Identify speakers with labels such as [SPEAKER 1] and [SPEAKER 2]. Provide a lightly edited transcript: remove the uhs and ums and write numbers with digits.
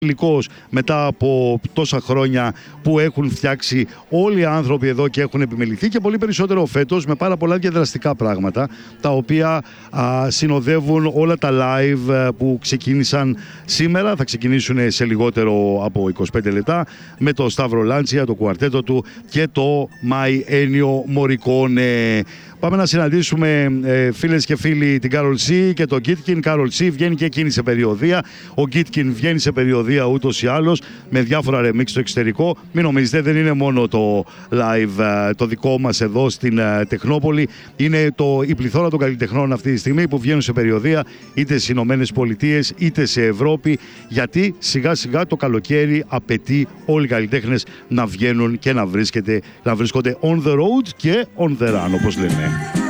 [SPEAKER 1] υλικός μετά από τόσα χρόνια που έχουν φτιάξει όλοι οι άνθρωποι εδώ και έχουν επιμεληθεί, και πολύ περισσότερο φέτος με πάρα πολλά διαδραστικά πράγματα τα οποία συνοδεύουν όλα τα live που ξεκίνησαν σήμερα. Θα ξεκινήσουν σε λιγότερο από 25 λεπτά με το Σταύρο Λάντσια, το κουαρτέτο του και το Μάι Ένιο Μορικόνε. Πάμε να συναντήσουμε φίλες και φίλοι την Κάρολ Σι και τον Γκίτκιν. Κάρολ Σι βγαίνει και εκείνη σε περιοδεία. Ο Γκίτκιν βγαίνει σε περιοδεία ούτως ή άλλως με διάφορα remix στο εξωτερικό. Μην νομίζετε, δεν είναι μόνο το live το δικό μας εδώ στην Τεχνόπολη. Είναι η πληθώρα των καλλιτεχνών αυτή τη στιγμή που βγαίνουν σε περιοδεία είτε στις Ηνωμένες Πολιτείες είτε σε Ευρώπη. Γιατί σιγά σιγά το καλοκαίρι απαιτεί όλοι οι καλλιτέχνες να βγαίνουν και να βρίσκονται on the road και on the run, όπως λέμε.